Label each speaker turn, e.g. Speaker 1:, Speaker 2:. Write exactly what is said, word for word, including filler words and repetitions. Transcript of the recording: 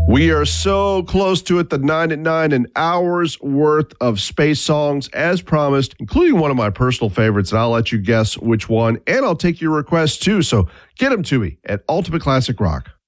Speaker 1: We are so close to it, the nine at nine, an hour's worth of space songs as promised, including one of my personal favorites, and I'll let you guess which one, and I'll take your requests too, so get them to me at Ultimate Classic Rock.